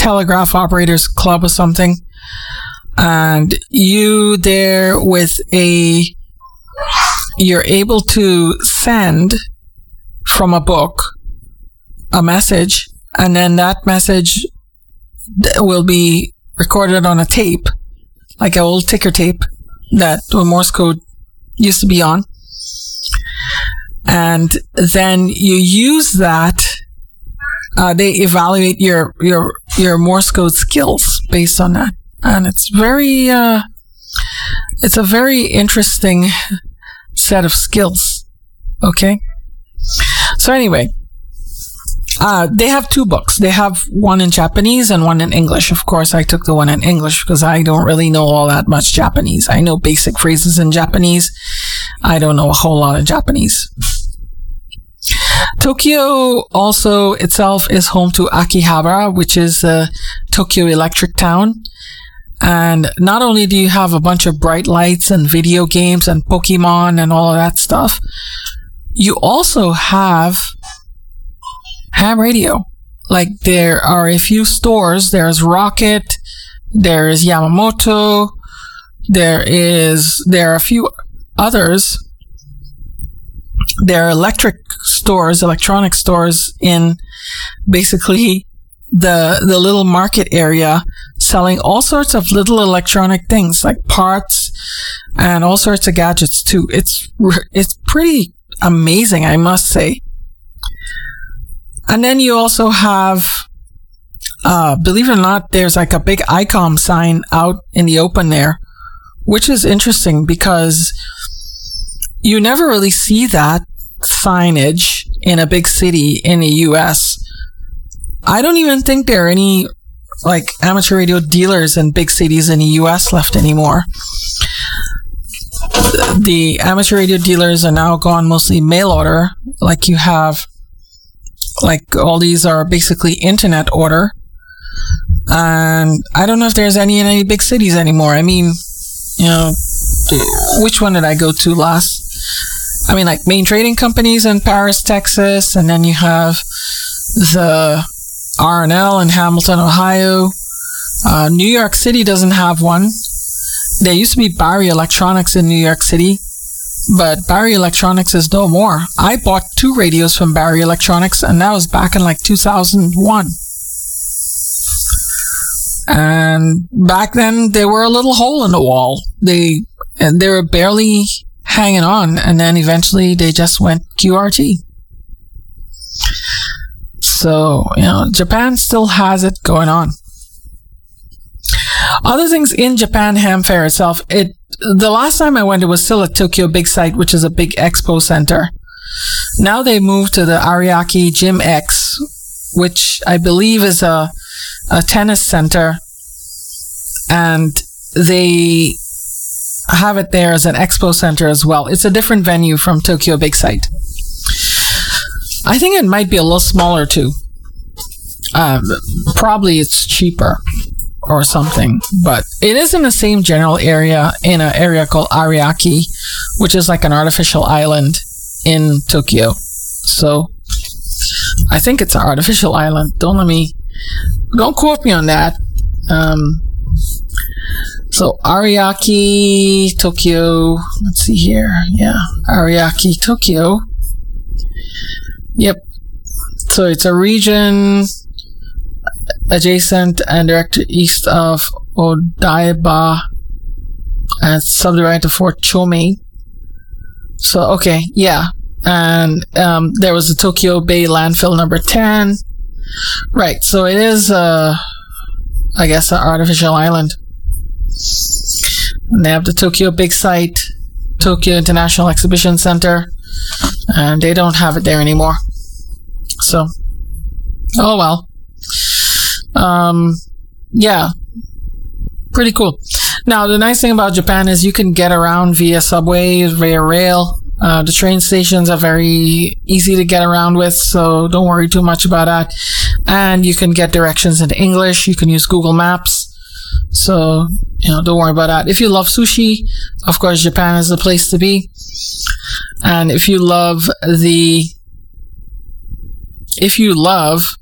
telegraph operators club or something, and you're able to send from a book a message, and then that message will be recorded on a tape, like an old ticker tape that the Morse code used to be on. And then you use that. They evaluate your Morse code skills based on that, and it's a very interesting set of skills. Okay. So anyway, they have 2 books. They have one in Japanese and one in English. Of course, I took the one in English because I don't really know all that much Japanese. I know basic phrases in Japanese. I don't know a whole lot of Japanese. Tokyo also itself is home to Akihabara, which is the Tokyo Electric Town. And not only do you have a bunch of bright lights and video games and Pokemon and all of that stuff, you also have ham radio. Like, there are a few stores. There's Rocket, there is Yamamoto, there are a few others. There are electronic stores in basically the little market area, selling all sorts of little electronic things like parts and all sorts of gadgets too. It's pretty amazing, I must say. And then you also have, believe it or not, there's like a big ICOM sign out in the open there, which is interesting because you never really see that signage in a big city in the US. I don't even think there are any like amateur radio dealers in big cities in the US left anymore. The amateur radio dealers are now gone mostly mail order. Like, you have, like, all these are basically internet order. And I don't know if there's any in any big cities anymore. I mean, you know, which one did I go to last? I mean, like, main trading companies in Paris, Texas, and then you have the R&L in Hamilton, Ohio. New York City doesn't have one. There used to be Barry Electronics in New York City, but Barry Electronics is no more. I bought 2 radios from Barry Electronics, and that was back in like 2001. And back then, they were a little hole in the wall. They were barely hanging on, and then eventually they just went QRT. So, you know, Japan still has it going on. Other things in Japan Ham Fair itself, the last time I went, it was still at Tokyo Big Sight, which is a big expo center. Now they moved to the Ariake Gym X, which I believe is a tennis center, and they have it there as an expo center as well. It's a different venue from Tokyo Big Sight. I think it might be a little smaller too. Probably it's cheaper or something, but it is in the same general area, in an area called Ariake, which is like an artificial island in Tokyo. So I think it's an artificial island. Don't quote me on that. So Ariake, Tokyo, let's see here. Yeah, Ariake, Tokyo. Yep. So it's a region adjacent and directly east of Odaiba and subdivided to Fort Chome. So, okay, yeah. And there was the Tokyo Bay landfill number 10. Right, so it is, I guess, an artificial island. And they have the Tokyo Big Sight, Tokyo International Exhibition Center, and they don't have it there anymore. So, oh well. Yeah, pretty cool. Now, the nice thing about Japan is you can get around via subway, via rail. The train stations are very easy to get around with, so don't worry too much about that. And you can get directions in English. You can use Google Maps. So, you know, don't worry about that. If you love sushi, of course, Japan is the place to be. And if you love